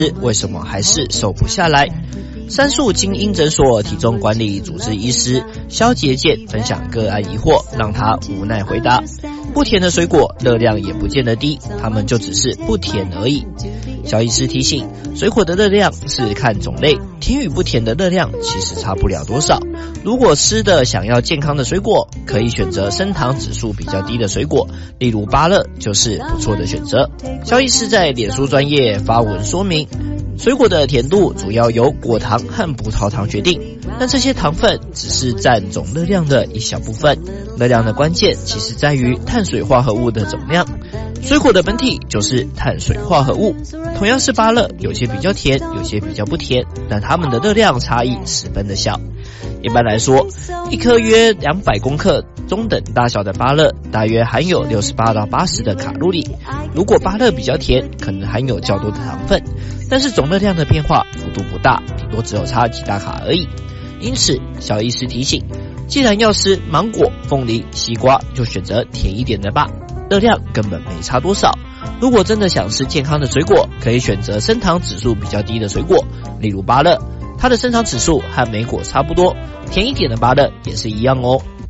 为什么还是瘦不下来？杉树精英诊所体重管理主治医师肖杰健分享个案疑惑，让他无奈回答：不甜的水果热量也不见得低，它们就只是不甜而已。肖医师提醒，水果的热量是看种类，甜与不甜的热量其实差不了多少。如果吃的想要健康的水果，可以选择升糖指数比较低的水果，例如芭乐就是不错的选择。肖医师在脸书专页发文说明，水果的甜度主要由果糖和葡萄糖决定，但这些糖分只是占总热量的一小部分。热量的关键其实在于碳水化合物的总量，水果的本体就是碳水化合物。同样是芭乐，有些比较甜，有些比较不甜，但它们的热量差异十分的小。一般来说，一颗约200公克中等大小的芭乐大约含有68到80的卡路里。如果芭乐比较甜，可能含有较多的糖分，但是总热量的变化幅度不大，顶多只有差几大卡而已。因此肖医师提醒，既然要吃芒果、凤梨、西瓜，就选择甜一点的吧，热量根本没差多少。如果真的想吃健康的水果，可以选择升糖指数比较低的水果，例如芭乐，它的升糖指数和莓果差不多，甜一点的芭乐也是一样哦。